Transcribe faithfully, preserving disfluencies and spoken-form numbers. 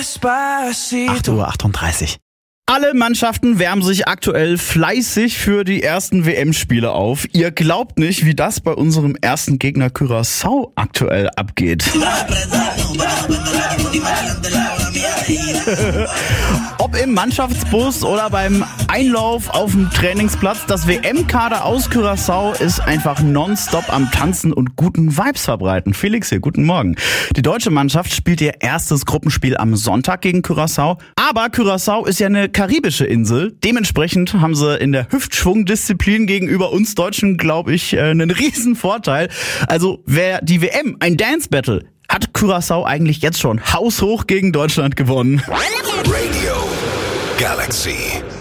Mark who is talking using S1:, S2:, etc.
S1: acht Uhr achtunddreißig. Alle Mannschaften wärmen sich aktuell fleißig für die ersten W M-Spiele auf. Ihr glaubt nicht, wie das bei unserem ersten Gegner Curaçao aktuell abgeht. Ob im Mannschaftsbus oder beim Einlauf auf dem Trainingsplatz, das W M-Kader aus Curaçao ist einfach nonstop am Tanzen und guten Vibes verbreiten. Felix hier, guten Morgen. Die deutsche Mannschaft spielt ihr erstes Gruppenspiel am Sonntag gegen Curaçao. Aber Curaçao ist ja eine karibische Insel. Dementsprechend haben sie in der Hüftschwungdisziplin gegenüber uns Deutschen, glaube ich, einen riesen Vorteil. Also wäre die W M ein Dance-Battle, hat Curaçao eigentlich jetzt schon haushoch gegen Deutschland gewonnen.
S2: Radio Galaxy.